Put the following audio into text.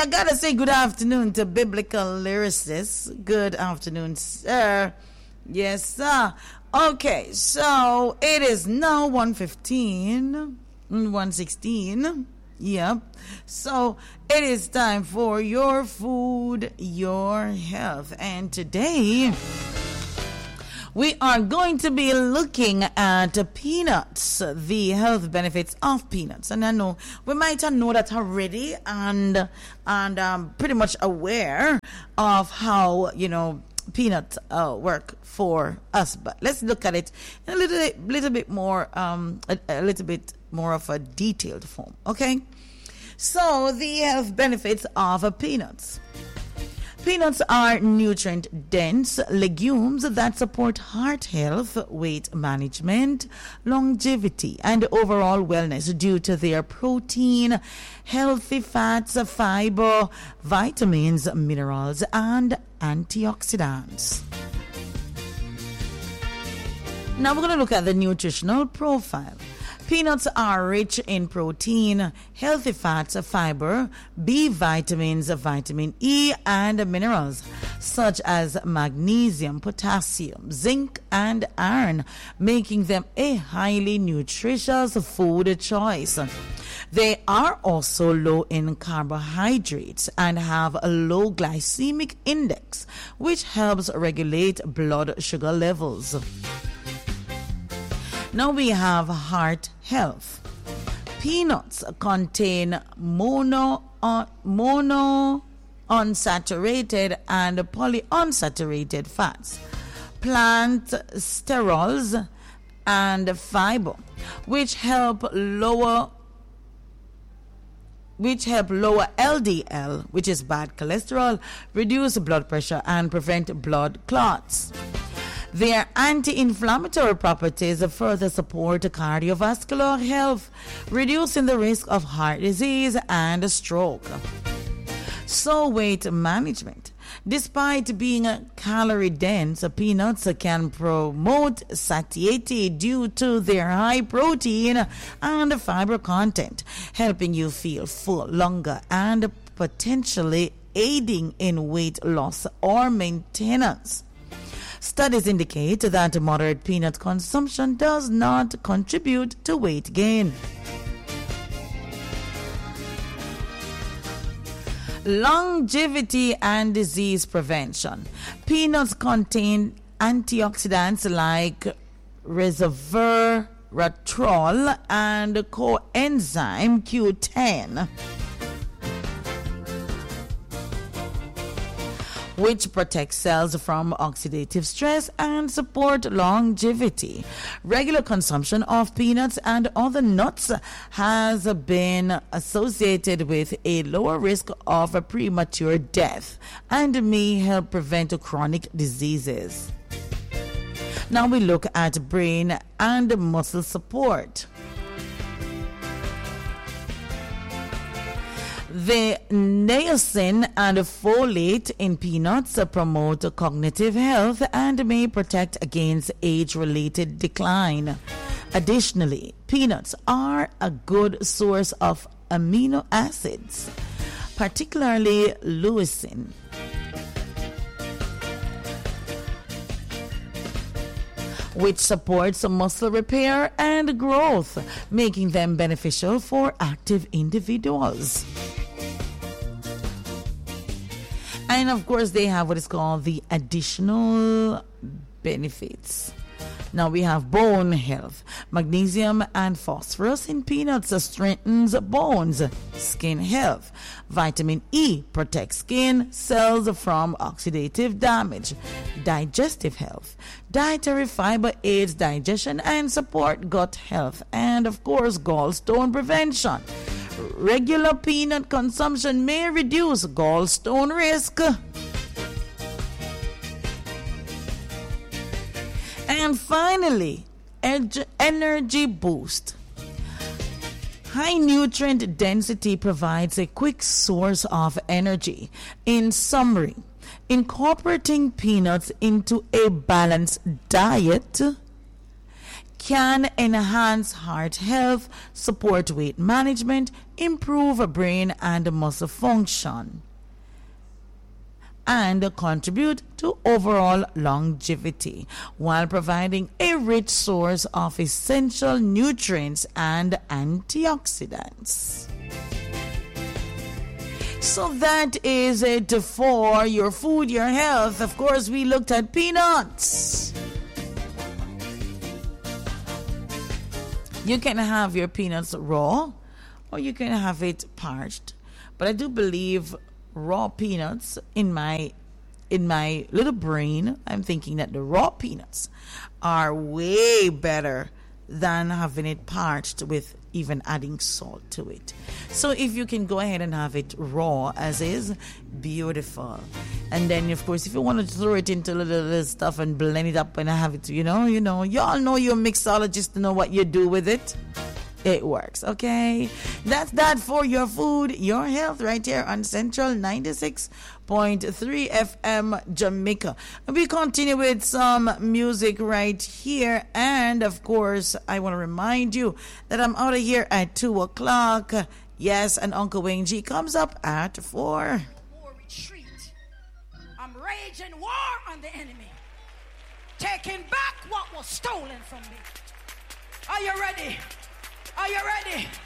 I gotta say good afternoon to biblical lyricists. Good afternoon, sir. Yes, sir. Okay, so it is now 1:15, 1:16. Yep. So it is time for your food, your health. And today we are going to be looking at peanuts, the health benefits of peanuts. And I know we might know that already, and pretty much aware of how, peanuts work for us. But let's look at it in a little bit more, a little bit more of a detailed form. Okay. So the health benefits of peanuts. Peanuts are nutrient-dense legumes that support heart health, weight management, longevity, and overall wellness due to their protein, healthy fats, fiber, vitamins, minerals, and antioxidants. Now we're going to look at the nutritional profile. Peanuts are rich in protein, healthy fats, fiber, B vitamins, vitamin E, and minerals such as magnesium, potassium, zinc, and iron, making them a highly nutritious food choice. They are also low in carbohydrates and have a low glycemic index, which helps regulate blood sugar levels. Now we have heart health. Peanuts contain monounsaturated and polyunsaturated fats, plant sterols, and fiber, which help lower LDL, which is bad cholesterol, reduce blood pressure, and prevent blood clots. Their anti-inflammatory properties further support cardiovascular health, reducing the risk of heart disease and stroke. So, weight management. Despite being calorie dense, peanuts can promote satiety due to their high protein and fiber content, helping you feel full longer and potentially aiding in weight loss or maintenance. Studies indicate that moderate peanut consumption does not contribute to weight gain. Longevity and disease prevention. Peanuts contain antioxidants like resveratrol and coenzyme Q10, which protects cells from oxidative stress and support longevity. Regular consumption of peanuts and other nuts has been associated with a lower risk of a premature death and may help prevent chronic diseases. Now we look at brain and muscle support. The niacin and folate in peanuts promote cognitive health and may protect against age-related decline. Additionally, peanuts are a good source of amino acids, particularly leucine, which supports muscle repair and growth, making them beneficial for active individuals. And of course, they have what is called the additional benefits. Now we have bone health. Magnesium and phosphorus in peanuts strengthens bones. Skin health. Vitamin E protects skin cells from oxidative damage. Digestive health. Dietary fiber aids digestion and support gut health. And of course, gallstone prevention. Regular peanut consumption may reduce gallstone risk. And finally, energy boost. High nutrient density provides a quick source of energy. In summary, incorporating peanuts into a balanced diet can enhance heart health, support weight management, improve brain and muscle function, and contribute to overall longevity while providing a rich source of essential nutrients and antioxidants. So that is it for your food, your health. Of course, we looked at peanuts. You can have your peanuts raw or you can have it parched. But I do believe raw peanuts, in my little brain, I'm thinking that the raw peanuts are way better than having it parched with even adding salt to it. So if you can go ahead and have it raw as is, beautiful. And then of course if you want to throw it into a little stuff and blend it up and have it, y'all know you're mixologists to know what you do with it. It works, okay? That's that for your food, your health, right here on Central 96.3 FM Jamaica. We continue with some music right here. And, of course, I want to remind you that I'm out of here at 2 o'clock. Yes, and Uncle Wayne G comes up at 4. War retreat. I'm raging war on the enemy. Taking back what was stolen from me. Are you ready? Are you ready?